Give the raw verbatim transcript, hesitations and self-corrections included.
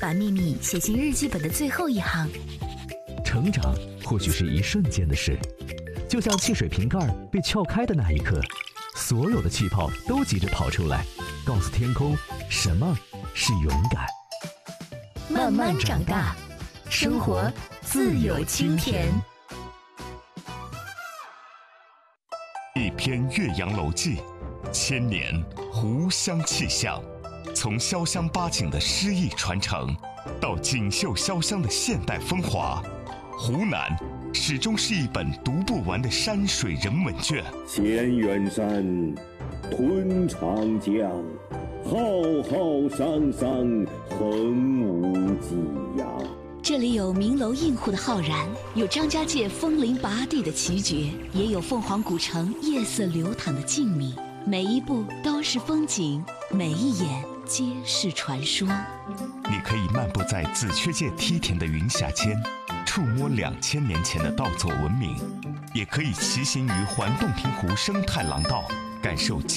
把秘密写进日记本的最后一行。 成长或许是一瞬间的事，就像汽水瓶盖被撬开的那一刻，所有的气泡都急着跑出来，告诉天空什么是勇敢。 慢慢长大，生活自有清甜。 一篇《岳阳楼记》，千年湖湘气象，从潇湘八景的诗意传承，到锦绣潇湘的现代风华，湖南始终是一本读不完的山水人文卷。 千远山，吞长江，浩浩汤汤，横无际呀。 这里有名楼映户的浩然，有张家界枫林拔地的奇绝，也有凤凰古城夜色流淌的静谧。每一步都是风景，每一眼皆是传说。 你可以漫步在紫雀界梯田的云霞间，触摸两千年前的稻作文明；也可以骑行于环洞庭湖生态廊道，感受